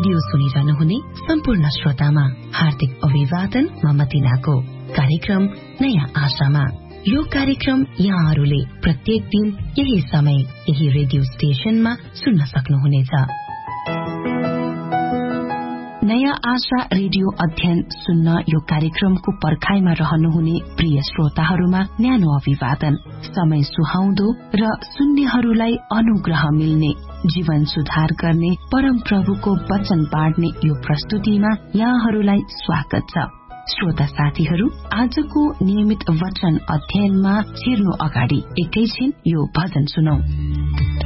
Radio सुनिरहनुहुने सम्पूर्ण श्रोतामा हार्दिक अभिवादन। म मतिनाको कार्यक्रम नयाँ आशामा। यो कार्यक्रम यहाँहरूले प्रत्येक दिन यही समय यही रेडियो स्टेशनमा सुन्न सक्नुहुनेछ। नयाँ आशा रेडियो अध्ययन सुन्न यो कार्यक्रमको पर्खाइमा रहनुहुने प्रिय श्रोताहरूमा न्यानो अभिवादन। समय सुहाउँदो र सुन्नेहरूलाई अनुग्रह मिल्ने, जीवन सुधार गर्ने परम प्रभुको वचन बाँड्ने यो प्रस्तुतिमा यहाँहरूलाई स्वागत छ। श्रोता साथीहरू, आजको नियमित वचन अध्ययनमा छिर्नु अगाडि एकैछिन यो भजन सुनौ।